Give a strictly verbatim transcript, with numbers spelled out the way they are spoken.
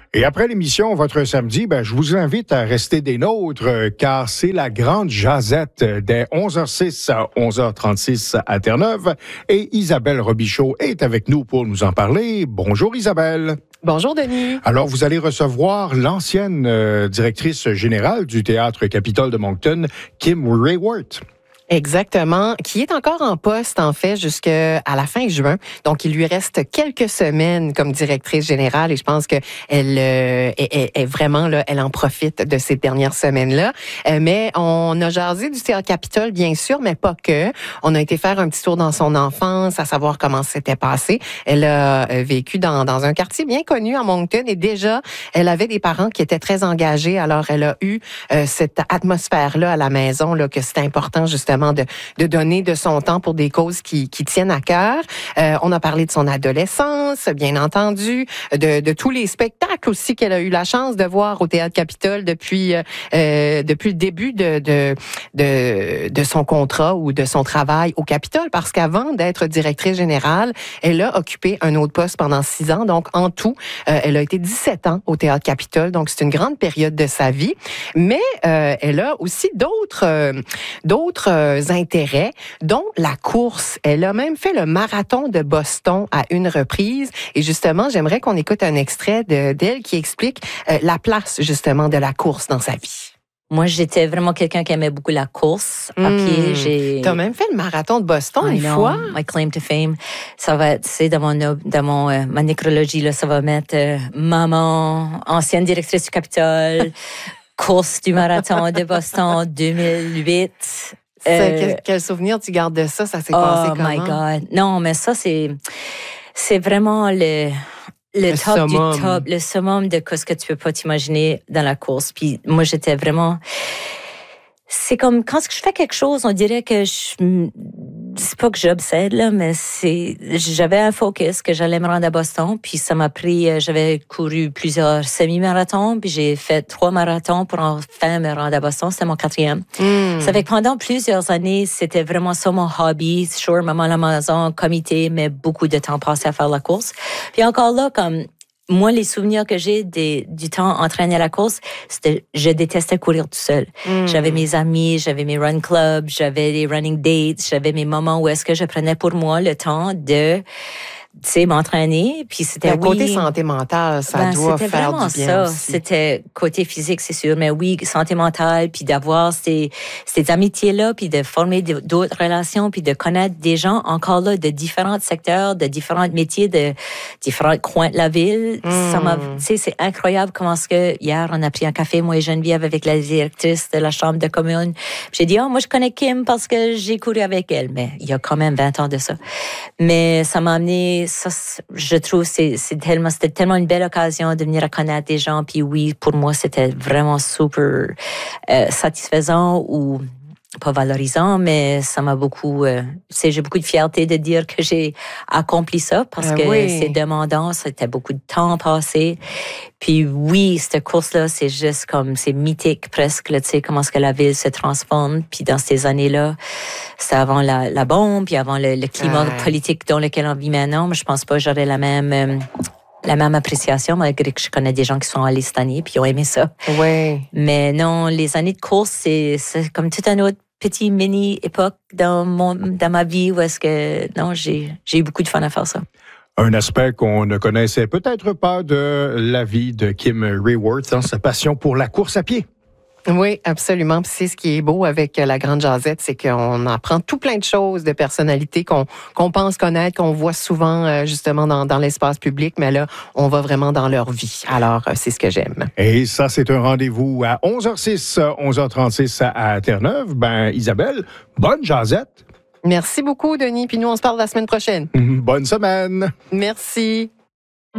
Et après l'émission, votre samedi, ben, je vous invite à rester des nôtres, euh, car c'est la grande jasette dès onze heures six à onze heures trente-six à Terre-Neuve. Et Isabelle Robichaud est avec nous pour nous en parler. Bonjour Isabelle. Bonjour Denis. Alors, vous allez recevoir l'ancienne euh, directrice générale du Théâtre Capitole de Moncton, Kim Raworth. Exactement, qui est encore en poste, en fait, jusqu'à la fin juin. Donc, il lui reste quelques semaines comme directrice générale et je pense qu'elle euh, est, est, est vraiment, là, elle en profite de ces dernières semaines-là. Euh, mais on a jasé du Théâtre Capitole, bien sûr, mais pas que. On a été faire un petit tour dans son enfance, à savoir comment c'était passé. Elle a vécu dans, dans un quartier bien connu à Moncton et déjà, elle avait des parents qui étaient très engagés. Alors, elle a eu euh, cette atmosphère-là à la maison, là, que c'était important, justement, De, de donner de son temps pour des causes qui, qui tiennent à cœur. Euh, on a parlé de son adolescence, bien entendu, de, de tous les spectacles aussi qu'elle a eu la chance de voir au Théâtre Capitole depuis euh, depuis le début de, de de de son contrat ou de son travail au Capitole, parce qu'avant d'être directrice générale, elle a occupé un autre poste pendant six ans. Donc en tout, euh, elle a été dix-sept ans au Théâtre Capitole. Donc c'est une grande période de sa vie. Mais euh, elle a aussi d'autres euh, d'autres euh, intérêts, dont la course. Elle a même fait le marathon de Boston à une reprise. Et justement, j'aimerais qu'on écoute un extrait de, d'elle qui explique euh, la place, justement, de la course dans sa vie. Moi, j'étais vraiment quelqu'un qui aimait beaucoup la course à mmh. pied. J'ai... T'as même fait le marathon de Boston I une know, fois? My claim to fame. Ça va être, c'est dans mon, dans mon, euh, ma nécrologie, là, ça va mettre euh, maman, ancienne directrice du Capitole, course du marathon de Boston deux mille huit. Euh, quel, quel souvenir tu gardes de ça? Ça s'est oh passé comment? Oh my God. Non, mais ça, c'est, c'est vraiment le, le, le top summum. du top, le summum de ce que tu peux pas t'imaginer dans la course. Puis moi, j'étais vraiment... C'est comme, quand je fais quelque chose, on dirait que je... C'est pas que j'obsède, là, mais c'est... J'avais un focus que j'allais me rendre à Boston, puis ça m'a pris... J'avais couru plusieurs semi-marathons, puis j'ai fait trois marathons pour enfin me rendre à Boston. C'était mon quatrième. Mm. Ça fait que pendant plusieurs années, c'était vraiment ça mon hobby. Sure, maman à la maison, comité, mais beaucoup de temps passé à faire la course. Puis encore là, comme... Moi, les souvenirs que j'ai des, du temps entraîné à la course, c'était, je détestais courir tout seul. Mm. J'avais mes amis, j'avais mes run clubs, j'avais les running dates, j'avais mes moments où est-ce que je prenais pour moi le temps de, tu sais, m'entraîner. Puis c'était, le côté oui, santé mentale, ça ben, doit faire du bien ça. aussi. C'était côté physique, c'est sûr, mais oui, santé mentale, puis d'avoir ces, ces amitiés-là, puis de former d'autres relations, puis de connaître des gens encore là de différents secteurs, de différents métiers, de différents coins de la ville. Mm. Ça m'a, tu sais, c'est incroyable comment est-ce que hier on a pris un café, moi et Geneviève, avec la directrice de la chambre de commune. J'ai dit, oh, moi je connais Kim parce que j'ai couru avec elle, mais il y a quand même vingt ans de ça. Mais ça m'a amené ça, je trouve, c'est, c'est tellement, c'était tellement une belle occasion de venir à connaître des gens. Puis oui, pour moi, c'était vraiment super euh, satisfaisant ou pas valorisant, mais ça m'a beaucoup, euh, tu sais, j'ai beaucoup de fierté de dire que j'ai accompli ça parce ah, que oui. c'est demandant, c'était beaucoup de temps passé. Puis oui, cette course-là, c'est juste comme, c'est mythique presque, là, tu sais, comment est-ce que la ville se transforme. Puis dans ces années-là, c'était avant la, la bombe, puis avant le, le climat ah. politique dans lequel on vit maintenant. Mais je pense pas que j'aurais la même... Euh, la même appréciation, malgré que je connais des gens qui sont allés cette année puis qui ont aimé ça. Oui. Mais non, les années de course, c'est, c'est comme toute une autre petite mini-époque dans, mon, dans ma vie où est-ce que, non, j'ai, j'ai eu beaucoup de fun à faire ça. Un aspect qu'on ne connaissait peut-être pas de la vie de Kim Raworth, hein, sa passion pour la course à pied. Oui, absolument. Puis c'est ce qui est beau avec la Grande Jasette, c'est qu'on apprend tout plein de choses de personnalités qu'on, qu'on pense connaître, qu'on voit souvent justement dans, dans l'espace public, mais là, on va vraiment dans leur vie. Alors, c'est ce que j'aime. Et ça, c'est un rendez-vous à onze heures six, onze heures trente-six à Terre-Neuve. Ben, Isabelle, bonne Jasette. Merci beaucoup, Denis. Puis nous, on se parle la semaine prochaine. Bonne semaine. Merci.